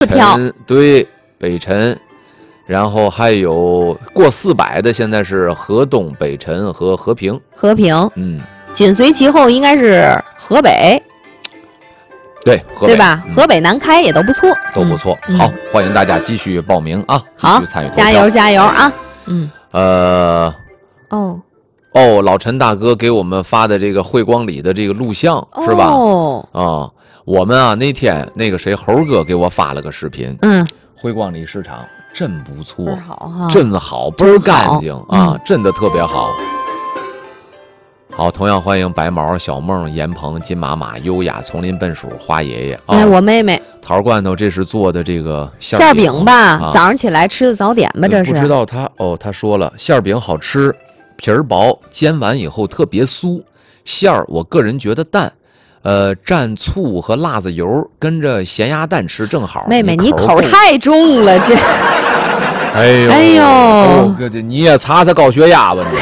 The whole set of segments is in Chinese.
陈对北辰，然后还有过400的，现在是河东、北辰和和平。 和平，紧随其后应该是河北。 对，河北对吧？河北、南开也都不错， 都不错。好，欢迎大家继续报名啊，继续参与投票， 加油加油啊！ 老陈大哥给我们发的这个汇光里的这个录像是吧？我们啊那天那个谁猴哥给我发了个视频，汇光里市场真不错，真好，倍儿干净啊，真的特别好。好，同样欢迎白毛、小梦、严鹏、金妈妈、优雅、丛林笨鼠、花爷爷。 我妹妹桃罐头，这是做的这个馅饼吧？早上起来吃的早点吧？这是不知道他说了，馅饼好吃，皮儿薄，煎完以后特别酥，馅儿我个人觉得淡，蘸醋和辣子油，跟着咸鸭蛋吃正好。 妹妹，你口太重了，这。 哎呦，你也查高血压吧你。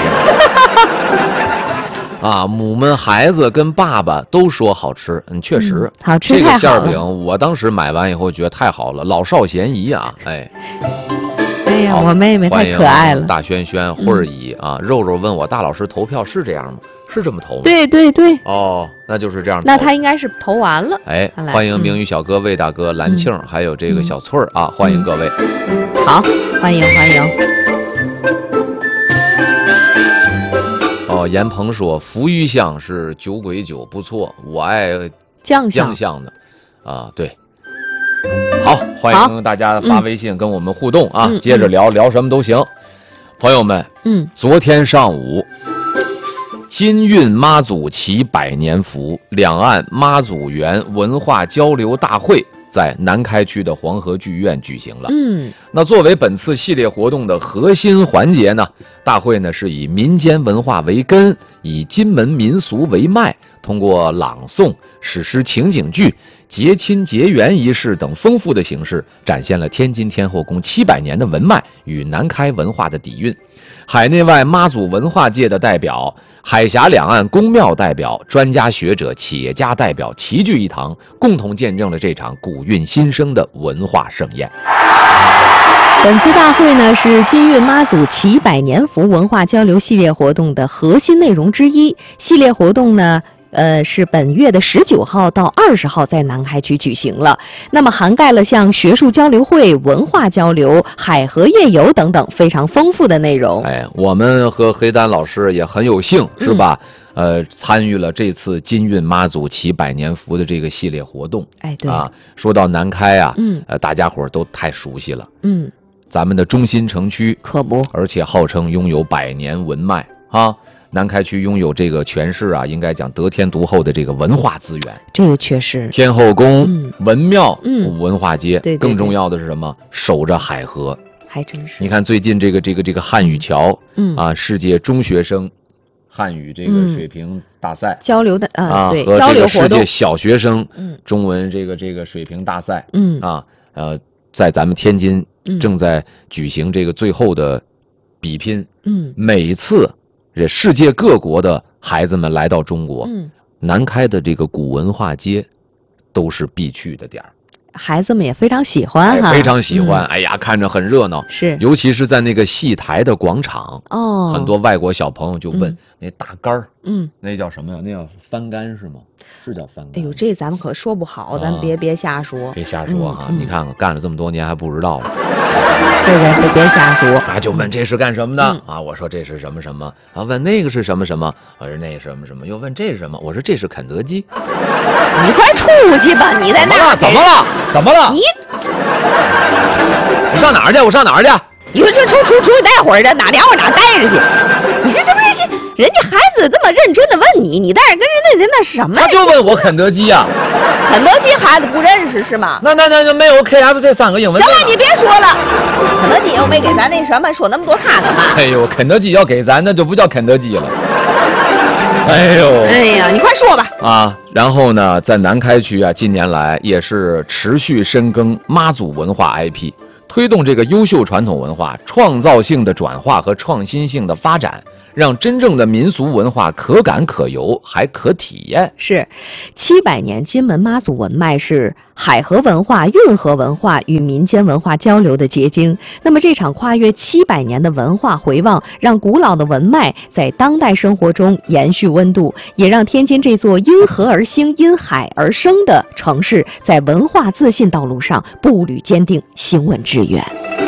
啊，母们孩子跟爸爸都说好吃，确实好吃。 这个馅饼，我当时买完以后觉得太好了，老少咸宜啊，哎呀，我妹妹太可爱了。 大轩轩、慧儿姨啊，肉肉问我大老师投票是这样吗？是这么投吗？ 对对对。 那就是这样。 那他应该是投完了。 欢迎明宇小哥、魏大哥、蓝庆，还有这个小翠儿啊，欢迎各位。 好，欢迎欢迎。 严鹏说福鱼香是酒鬼酒，不错，我爱酱香的啊。对，好，欢迎大家发微信跟我们互动啊，接着聊什么都行。朋友们，昨天上午金运妈祖祈100年福，两岸妈祖园文化交流大会在南开区的黄河剧院举行了。那作为本次系列活动的核心环节呢，大会呢是以民间文化为根，以金门民俗为脉，通过朗诵、史诗情景剧、结亲结缘仪式等丰富的形式，展现了天津天后宫700年的文脉与南开文化的底蕴。海内外妈祖文化界的代表、海峡两岸宫庙代表、专家学者、企业家代表齐聚一堂，共同见证了这场古韵新生的文化盛宴。 本次大会呢是金运妈祖祈100年福文化交流系列活动的核心内容之一。系列活动呢是本月的19号到20号在南开区举行了，那么涵盖了像学术交流会、文化交流、海河夜游等等非常丰富的内容。 我们和黑丹老师也很有幸，是吧？参与了这次金运妈祖祈100年福的这个系列活动。 对啊，说到南开啊，大家伙都太熟悉了。咱们的中心城区可不， 而且号称拥有100年文脉啊。南开区拥有这个全市啊，应该讲得天独厚的这个文化资源， 这个确实。 天后宫、文庙、文化街， 对， 更重要的是什么？守着海河， 还真是。 你看最近这个汉语桥，世界中学生汉语这个水平大赛交流的对， 和交流这个世界小学生中文这个水平大赛，在咱们天津正在举行这个最后的比拼，每一次。这世界各国的孩子们来到中国，南开的这个古文化街都是必去的点儿， 孩子们也非常喜欢非常喜欢。哎呀，看着很热闹， 是， 尤其是在那个戏台的广场，很多外国小朋友就问那大杆儿，那叫什么呀？那叫翻杆是吗？是叫翻杆？ 哎呦，这咱们可说不好，咱们别瞎说， 别瞎说哈！你看看干了这么多年还不知道了。 这个别瞎说啊！就问这是干什么的啊？我说这是什么什么啊？问那个是什么什么？我说那个什么什么？又问这是什么？我说这是肯德基。 你快出去吧！你在那怎么了？怎么了？ 你上哪儿去？我上哪儿去？ 你说出去待会儿的，哪凉快哪待着去？你这不是人家孩子这么认真的问你，你在这跟人家那是什么？ 他就问我肯德基呀。 肯德基孩子不认识是吗？ 那就没有 KFC 3个英文。 行了，你别说了。肯德基又没给咱那什么，说那么多他干嘛？ 哎呦，肯德基要给咱，那就不叫肯德基了。哎呀，你快说吧。 然后呢，在南开区啊，近年来也是持续深耕妈祖文化 IP， 推动这个优秀传统文化创造性的转化和创新性的发展， 让真正的民俗文化可感可游，还可体验。 是，700年金门妈祖文脉是海河文化、运河文化与民间文化交流的结晶。那么这场跨越700年的文化回望，让古老的文脉在当代生活中延续温度，也让天津这座因河而兴、因海而生的城市，在文化自信道路上步履坚定，行稳致远。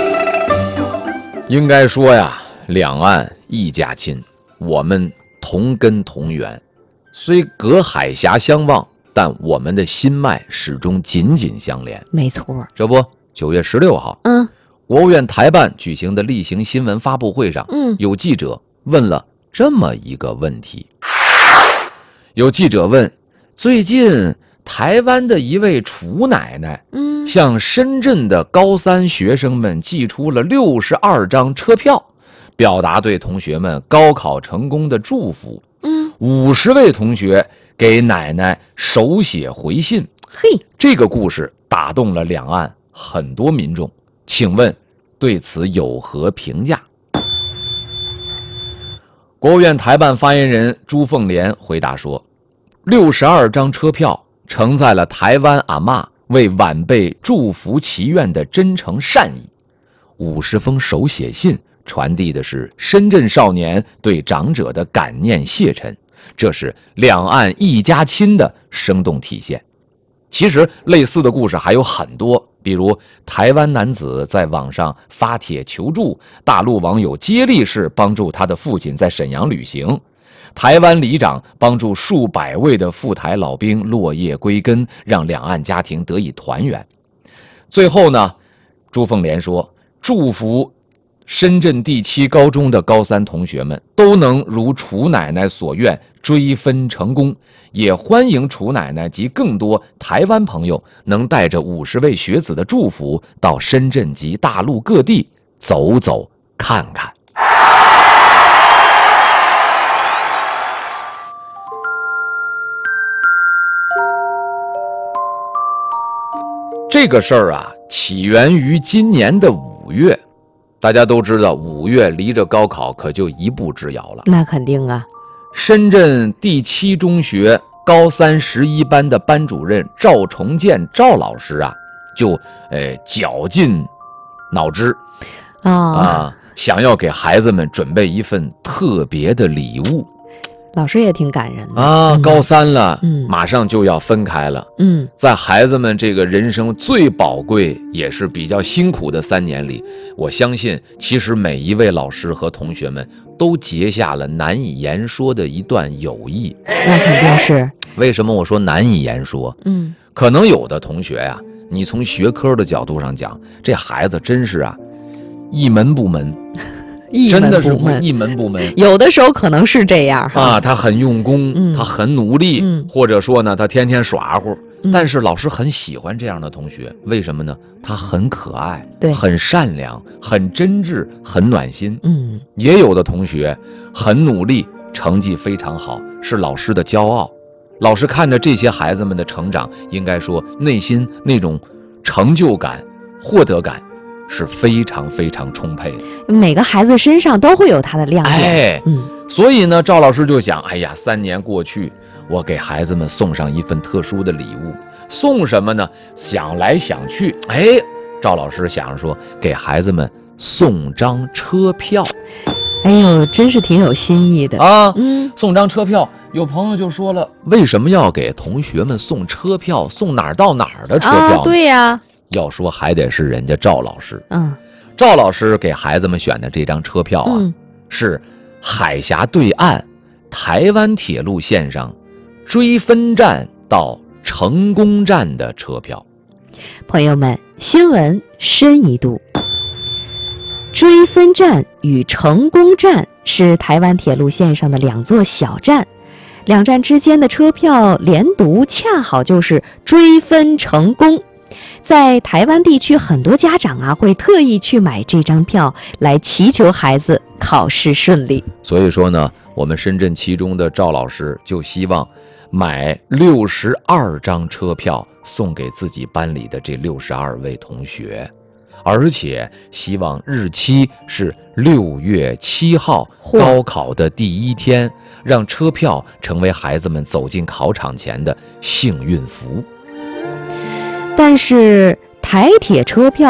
应该说呀，两岸一家亲，我们同根同源，虽隔海峡相望，但我们的心脉始终紧紧相连。 没错， 这不，9月16号，国务院台办举行的例行新闻发布会上，有记者问了这么一个问题。有记者问，最近台湾的一位楚奶奶，向深圳的高3学生们寄出了62张车票，表达对同学们高考成功的祝福。50位同学给奶奶手写回信。 嘿， 这个故事打动了两岸很多民众，请问对此有何评价？国务院台办发言人朱凤莲回答说，62张车票承载了台湾阿嬷为晚辈祝福祈愿的真诚善意，50封手写信传递的是深圳少年对长者的感念谢忱，这是两岸一家亲的生动体现。其实类似的故事还有很多，比如台湾男子在网上发帖求助，大陆网友接力式帮助他的父亲在沈阳旅行，台湾里长帮助数百位的赴台老兵落叶归根，让两岸家庭得以团圆。最后呢，朱凤莲说，祝福深圳第7高中的高3同学们都能如楚奶奶所愿追分成功，也欢迎楚奶奶及更多台湾朋友能带着50位学子的祝福到深圳及大陆各地走走看看。这个事儿啊，起源于今年的5月。大家都知道5月离着高考可就一步之遥了。 那肯定啊。 深圳第7中学高3 11班的班主任赵重建赵老师啊，就绞尽脑汁想要给孩子们准备一份特别的礼物。 老师也挺感人的啊，高3了，马上就要分开了。在孩子们这个人生最宝贵也是比较辛苦的3年里，我相信其实每一位老师和同学们都结下了难以言说的一段友谊。 那肯定是。 为什么我说难以言说？可能有的同学呀，你从学科的角度上讲，这孩子真是啊，一门不门。真的是一门不门， 有的时候可能是这样啊，他很用功，他很努力，或者说呢，他天天耍乎，但是老师很喜欢这样的同学，为什么呢？他很可爱， 对， 很善良，很真挚，很暖心。也有的同学很努力，成绩非常好，是老师的骄傲。老师看着这些孩子们的成长，应该说内心那种成就感、获得感是非常非常充沛的。 每个孩子身上都会有他的亮点。 所以呢，赵老师就想，哎呀，3年过去，我给孩子们送上一份特殊的礼物。送什么呢？想来想去，赵老师想着说，给孩子们送张车票。 哎呦，真是挺有新意的啊！送张车票，有朋友就说了，为什么要给同学们送车票？送哪儿到哪儿的车票呢？ 对呀。 要说还得是人家赵老师。赵老师给孩子们选的这张车票啊，是海峡对岸台湾铁路线上追分站到成功站的车票。 朋友们，新闻深一度。追分站与成功站是台湾铁路线上的2座小站，2站之间的车票连读恰好就是追分成功。在台湾地区，很多家长啊会特意去买这张票来祈求孩子考试顺利。 所以说呢，我们深圳7中的赵老师就希望买62张车票送给自己班里的这62位同学。 而且希望日期是6月7号，高考的第一天，让车票成为孩子们走进考场前的幸运符。 但是台铁车票